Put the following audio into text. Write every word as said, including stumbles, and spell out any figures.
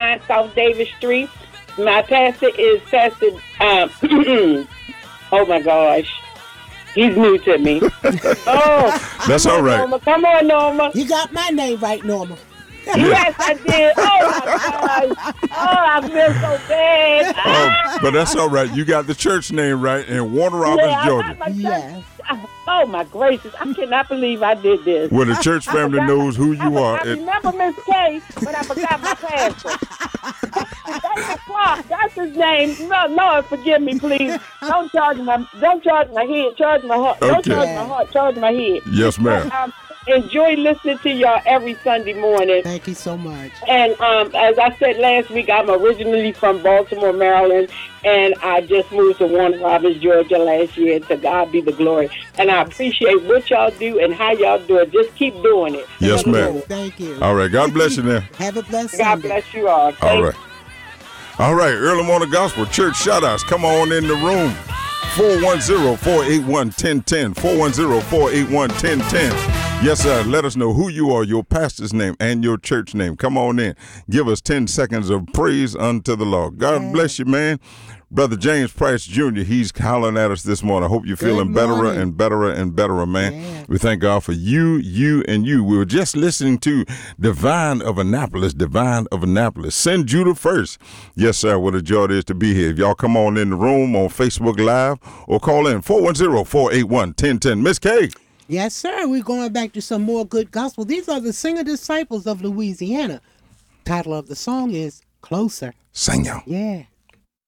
nine South Davis Street. My pastor is Pastor, um, oh my gosh. He's new to me. Oh, that's all right. Norma. Come on, Norma. You got my name right, Norma. Yes, I did. Oh, my gosh. Oh, I feel so bad. Oh, but that's all right. You got the church name right in Warner Robins, Yeah, I Georgia. got my church- Yes. Oh, my gracious. I cannot believe I did this. Where the church I family forgot knows who my- you I, are. I It- remember Miss K, but I forgot my pastor. David Clark, that's his name. No, Lord, forgive me, please. Don't charge my, don't charge my head, charge my heart. Don't Okay. charge my heart, charge my head. Yes, ma'am. Um, enjoy listening to y'all every Sunday morning. Thank you so much. And um, as I said last week, I'm originally from Baltimore, Maryland, and I just moved to Warner Robins, Georgia last year. To God be the glory. And I appreciate what y'all do and how y'all do it. Just keep doing it. Yes, ma'am. Thank you. All right. God bless you now. Have a blessed God Sunday. bless you all. All Thank right. All right. Early morning gospel church shout outs. Come on in the room. four one zero, four eight one, one zero one zero. four one zero, four eight one, one zero one zero. Yes, sir. Let us know who you are, your pastor's name, and your church name. Come on in. Give us ten seconds of praise unto the Lord. God Yeah. bless you, man. Brother James Price Junior, he's hollering at us this morning. I hope you're feeling better morning. and better and better, man. Yeah. We thank God for you, you, and you. We were just listening to Divine of Annapolis, Divine of Annapolis. Send Judah first. Yes, sir. What a joy it is to be here. If y'all come on in the room on Facebook Live or call in four one zero, four eight one, one zero one zero. Miss K. Yes, sir. We're going back to some more good gospel. These are the singer disciples of Louisiana. Title of the song is Closer. Sing y'all. Yeah.